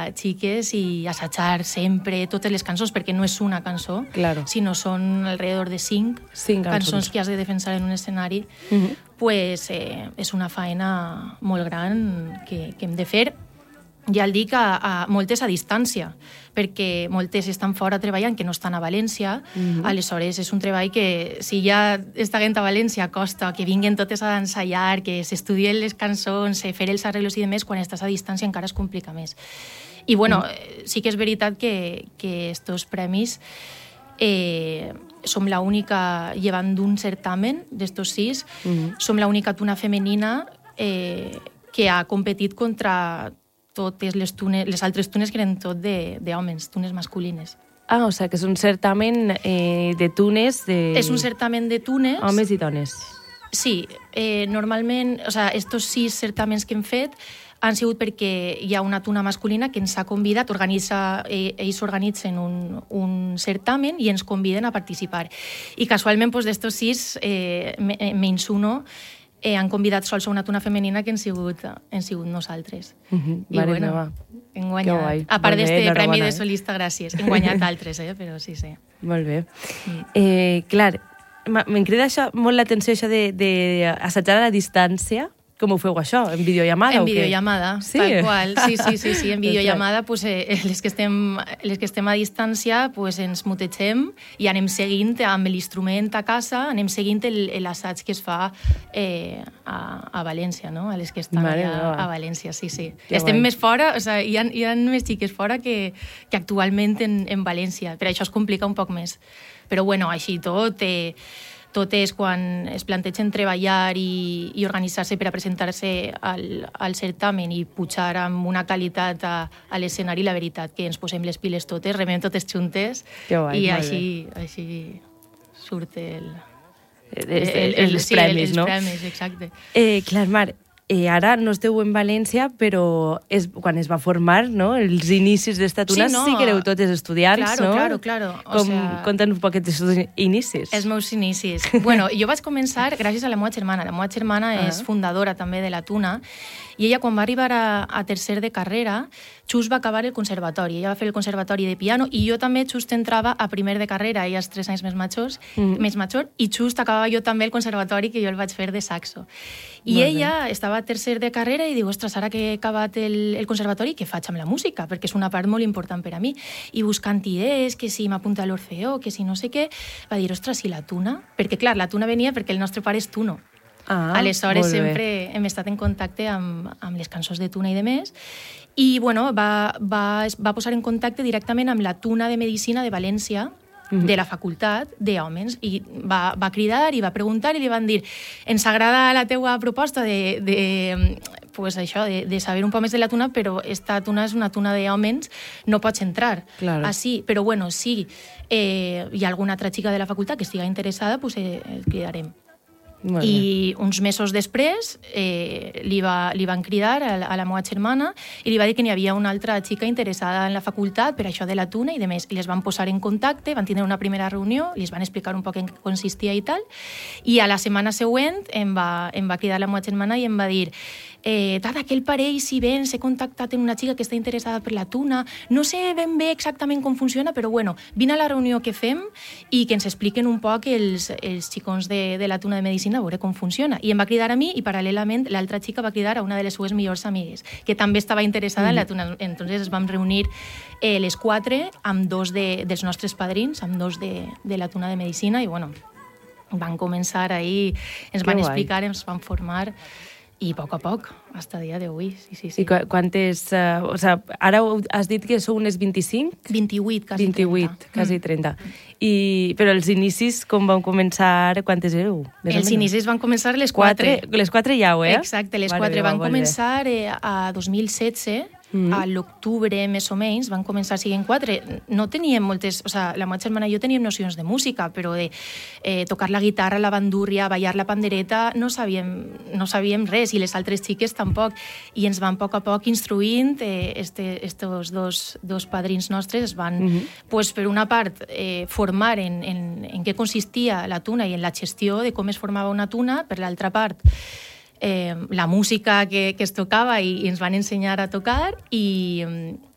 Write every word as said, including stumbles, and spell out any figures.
xiques i assajar sempre totes les cançons, perquè no és una cançó, claro. sinó són alrededor de cinc, cinc cançons. cançons que has de defensar en un escenari, uh-huh. pues, eh, és una feina molt gran que, que hem de fer. Ja el dic a, a moltes a distància, perquè moltes estan fora treballant, que no estan a València, mm-hmm. aleshores és un treball que si ja està gent a València costa que vinguen totes a ensaiar, que s'estudien les cançons, fer els arreglos i demés, quan estàs a distància encara es complica més. I bueno, mm. sí que és veritat que, que estos premis eh, som la única, llevant d'un certamen d'estos sis, mm-hmm. som la única tuna femenina eh, que ha competit contra totes les, tunes, les altres tunes que eren tot d'homes, tunes masculines. Ah, o sigui que és un certamen eh, de tunes... De... És un certamen de tunes... Homes i dones. Sí, eh, normalment, o sigui, estos sis certamens que hem fet han sigut perquè hi ha una tuna masculina que ens ha convidat, organitza, eh, ells organitzen un, un certamen i ens conviden a participar. I casualment, doncs, d'estos sis, eh, menys uno, Eh, han convidat sols a una tuna femenina que han sigut, han sigut nosaltres. Uh-huh. I Mare bueno, meva. hem guanyat. A part d'este premi de solista, gràcies. Hem guanyat altres, eh? Però sí, sí. Molt bé. Mm. Eh, clar, me'n crida això, molt l'atenció això d'assajar a la distància. Com ho feu això? En videollamada en o què? En videollamada, sí? tal qual. Sí, sí, sí, sí. En videollamada, pues, eh, les, que estem, les que estem a distància pues, ens mutegem i anem seguint amb l'instrument a casa, anem seguint l'assaig que es fa eh, a, a València, no? A les que estan Mare allà meva. a València, sí, sí. Que estem guai. més fora, o sea, hi ha, hi ha més xiques fora que, que actualment en, en València. Per això es complica un poc més. Però bueno, així tot... Eh, tot és quan es plantegen treballar i, i organitzar-se per a presentar-se al, al certamen i pujar amb una qualitat a, a l'escenari, la veritat, que ens posem les piles totes, remem totes juntes guai, i així, així surt el... el, el, el, els sí, premis, el, els no? premis, exacte. Eh, clar, Mar, eh, ara no esteu en València, però és, quan es va formar, no?, els inicis d'esta tuna, sí, no? Sí que éreu totes estudiants, claro, no? Claro, claro, o Com, sea... Conta'n un poquet dels teus inicis. Els meus inicis. Bueno, jo vaig començar gràcies a la meva germana. La meva germana uh-huh. és fundadora també de la tuna, i ella, quan va arribar a, a tercer de carrera, just va acabar el conservatori. Ella va fer el conservatori de piano i jo també just entrava a primer de carrera, ella és tres anys més major, mm. més major, i just acabava jo també el conservatori, que jo el vaig fer de saxo. I Molt ella bé. Estava a tercer de carrera i diu, ostres, ara que he acabat el, el conservatori, què faig amb la música? Perquè és una part molt important per a mi. I buscant idees, que si m'apunta a l'Orfeó, que si no sé què, va dir, ostres, i la tuna? Perquè, clar, la tuna venia perquè el nostre pare és tuno. Ah, Aleshores sempre hem estat en contacte amb, amb les cançons de tuna i de més, i bueno, va, va, va posar en contacte directament amb la tuna de Medicina de València, mm-hmm. de la facultat d'homes, i va, va cridar i va preguntar i li van dir, ens agrada la teua proposta de, de, pues això, de, de saber un poc més de la tuna, però esta tuna és una tuna d'homes, no pots entrar. Claro. Així, però bueno, si eh, hi ha alguna altra xica de la facultat que estigui interessada, pues eh, el cridarem. I uns mesos després eh, li, va, li van cridar a la, a la meva germana i li va dir que n'hi havia una altra xica interessada en la facultat per això de la tuna i de més. I les van posar en contacte, van tindre una primera reunió, li van explicar un poc en què consistia i tal, i a la setmana següent em va, em va cridar la meva germana i em va dir eh, Tada, aquell parell, si ben s'he contactat amb una xica que està interessada per la tuna, no sé ben bé exactament com funciona, però bueno, vine a la reunió que fem i que ens expliquen un poc els, els xicons de, de la tuna de Medicina a veure com funciona. I em va cridar a mi i paral·lelament l'altra xica va cridar a una de les seues millors amigues, que també estava interessada mm. en la tuna. Entonces es vam reunir eh, les quatre amb dos de, dels nostres padrins, amb dos de, de la tuna de Medicina, i bueno, van començar ahí, ens que van guai. Explicar, ens van formar, i a poc a poc, fins a dia d'avui. Sí, sí, sí. I quantes... Uh, o sigui, ara has dit que sou unes vint-i-cinc? vint-i-vuit, quasi vint-i-vuit, trenta. quasi trenta. I, però els inicis, com van començar, quantes éreu? Els inicis van començar les quatre. quatre les quatre ja, eh? Exacte, les quatre. Van començar eh, a dos mil setze, mm. a l'octubre més o menys, van començar siguent quatre. No teníem moltes... O sigui, la meva germana i jo teníem nocions de música, però de eh, tocar la guitarra, la bandúrria, ballar la pandereta, no sabíem, no sabíem res, i les altres xiques tampoc. I ens van a poc a poc instruint, eh, este, estos dos, dos padrins nostres es van, mm-hmm. pues, per una part, eh, formar en, en, en què consistia la tuna i en la gestió de com es formava una tuna, per l'altra part, Eh, la música que, que es tocava i, i ens van ensenyar a tocar, i,